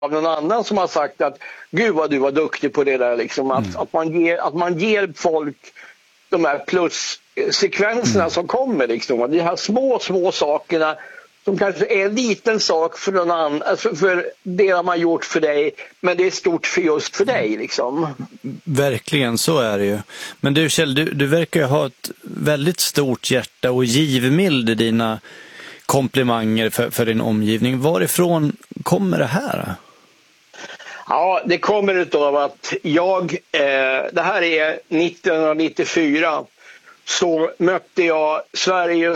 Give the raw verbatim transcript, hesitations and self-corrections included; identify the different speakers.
Speaker 1: av någon annan som har sagt att gud vad du var duktig på det där liksom. Att, mm. att, man, ger, att man ger folk de här plussekvenserna mm. som kommer liksom. De här små, små sakerna som kanske är en liten sak för någon annan, alltså för det har man gjort för dig, men det är stort för just för dig liksom.
Speaker 2: Verkligen, så är det ju. Men du Kjell, du, du verkar ju ha ett väldigt stort hjärta och givmild i dina komplimanger för, för din omgivning. Varifrån kommer det här?
Speaker 1: Ja, det kommer utav att jag, eh, det här är nittonhundranittiofyra, så mötte jag Sveriges